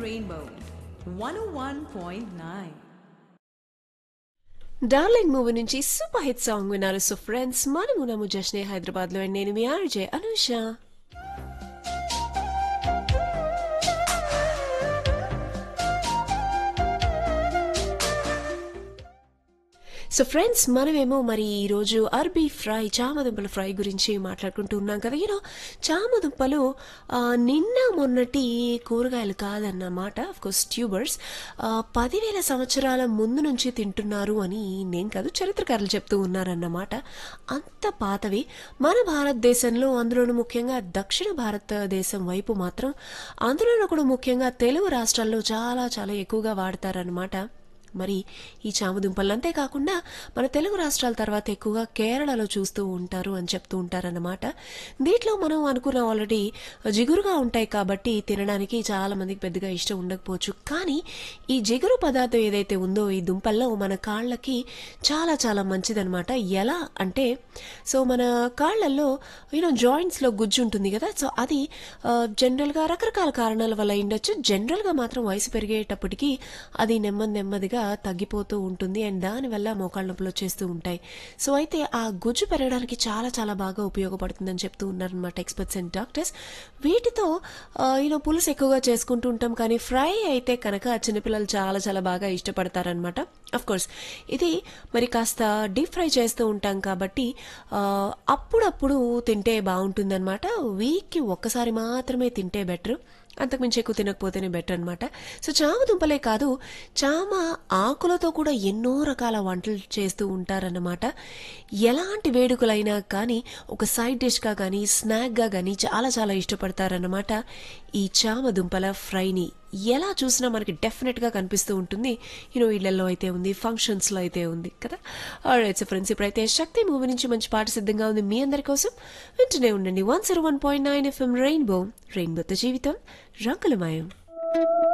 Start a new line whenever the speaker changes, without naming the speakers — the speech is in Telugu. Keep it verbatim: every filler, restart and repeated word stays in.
Rainbow one oh one point nine.
Darling movie నుంచి సూపర్ హిట్ సాంగ్ విన్నారు. సో ఫ్రెండ్స్, మనమున్నాము జష్నే హైదరాబాద్ లో. నేను మీ ఆర్జే అనూష. సో ఫ్రెండ్స్, మనమేమో మరి ఈరోజు అరబీ ఫ్రై, చామదుంపల ఫ్రై గురించి మాట్లాడుకుంటూ ఉన్నాం కదా. యూనో చామదుంపలు నిన్న మొన్నటి కూరగాయలు కాదన్నమాట. అఫ్కోర్స్ ట్యూబర్స్ పదివేల సంవత్సరాల ముందు నుంచి తింటున్నారు అని నేను కాదు, చరిత్రకారులు చెప్తూ ఉన్నారన్నమాట. అంత పాతవి. మన భారతదేశంలో, అందులోనూ ముఖ్యంగా దక్షిణ భారతదేశం వైపు మాత్రం, అందులోనూ కూడా ముఖ్యంగా తెలుగు రాష్ట్రాల్లో చాలా చాలా ఎక్కువగా వాడతారనమాట మరి ఈ చామదుంపలు. అంతేకాకుండా మన తెలుగు రాష్ట్రాల తర్వాత ఎక్కువగా కేరళలో చూస్తూ ఉంటారు అని చెప్తూ ఉంటారన్నమాట. దీంట్లో మనం అనుకున్న ఆల్రెడీ జిగురుగా ఉంటాయి కాబట్టి తినడానికి చాలా మందికి పెద్దగా ఇష్టం ఉండకపోవచ్చు. కానీ ఈ జిగురు పదార్థం ఏదైతే ఉందో ఈ దుంపల్లో మన కాళ్ళకి చాలా చాలా మంచిదనమాట. ఎలా అంటే, సో మన కాళ్ళల్లో యూనో జాయింట్స్లో గుజ్జు ఉంటుంది కదా. సో అది జనరల్గా రకరకాల కారణాల వల్ల ఉండొచ్చు. జనరల్గా మాత్రం వయసు పెరిగేటప్పటికీ అది నెమ్మది నెమ్మదిగా తగ్గిపోతూ ఉంటుంది అండ్ దానివల్ల మోకాళ్ళ నొప్పులు వచ్చేస్తూ ఉంటాయి. సో అయితే ఆ గుజ్జు పెరగడానికి చాలా చాలా బాగా ఉపయోగపడుతుందని చెప్తూ ఉన్నారనమాట ఎక్స్పర్ట్స్ అండ్ డాక్టర్స్. వీటితో యూనో పులుసు ఎక్కువగా చేసుకుంటూ ఉంటాం, కానీ ఫ్రై అయితే కనుక చిన్నపిల్లలు చాలా చాలా బాగా ఇష్టపడతారనమాట. అఫ్ కోర్స్ ఇది మరి కాస్త డీప్ ఫ్రై చేస్తూ ఉంటాం కాబట్టి అప్పుడప్పుడు తింటే బాగుంటుందన్నమాట. వీక్కి ఒక్కసారి మాత్రమే తింటే బెటర్, అంతకుమించి ఎక్కువ తినకపోతేనే బెటర్ అనమాట. సో చామ దుంపలే కాదు, చామ ఆకులతో కూడా ఎన్నో రకాల వంటలు చేస్తూ ఉంటారన్నమాట. ఎలాంటి వేడుకలైనా కానీ ఒక సైడ్ డిష్గా కానీ స్నాక్గా కానీ చాలా చాలా ఇష్టపడతారన్నమాట ఈ చామ దుంపల ఫ్రైని. ఎలా చూసినా మనకి డెఫినెట్గా కనిపిస్తూ ఉంటుంది. యూనో ఇళ్లలో అయితే ఉంది, ఫంక్షన్స్లో అయితే ఉంది కదా. ఆల్రైట్ సో ఫ్రెండ్స్, ఇప్పుడైతే శక్తి మూవీ నుంచి మంచి పాట సిద్ధంగా ఉంది మీ అందరి కోసం. వింటూనే ఉండండి one zero one point nine FM rainbow. రెయిన్బోతో జీవితం రంగులమయం.